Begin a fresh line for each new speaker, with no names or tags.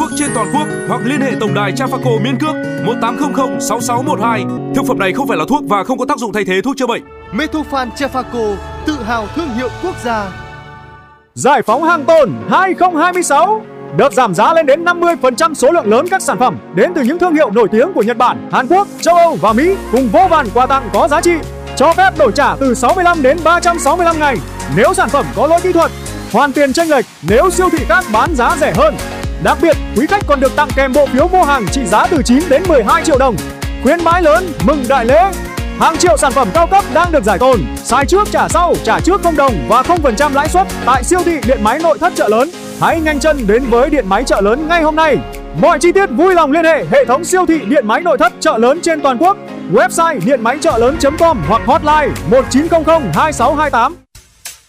cước trên toàn quốc hoặc liên hệ tổng đài Trafaco miễn cước 1800 6612. Thực phẩm này không phải là thuốc và không có tác dụng thay thế thuốc chữa bệnh.
Metofan Trafaco, tự hào thương hiệu quốc gia.
Giải phóng hàng tồn 2026. Đợt giảm giá lên đến 50% số lượng lớn các sản phẩm đến từ những thương hiệu nổi tiếng của Nhật Bản, Hàn Quốc, châu Âu và Mỹ, cùng vô vàn quà tặng có giá trị. Cho phép đổi trả từ 65 đến 365 ngày nếu sản phẩm có lỗi kỹ thuật, hoàn tiền chênh lệch nếu siêu thị khác bán giá rẻ hơn. Đặc biệt, quý khách còn được tặng kèm bộ phiếu mua hàng trị giá từ 9 đến 12 triệu đồng. Khuyến mãi lớn mừng đại lễ. Hàng triệu sản phẩm cao cấp đang được giải tồn, xài trước trả sau, trả trước không đồng và 0% lãi suất tại siêu thị điện máy nội thất Chợ Lớn. Hãy nhanh chân đến với điện máy Chợ Lớn ngay hôm nay. Mọi chi tiết vui lòng liên hệ hệ thống siêu thị điện máy nội thất Chợ Lớn trên toàn quốc, website điện máy chợ lớn.com hoặc hotline 1900 2628.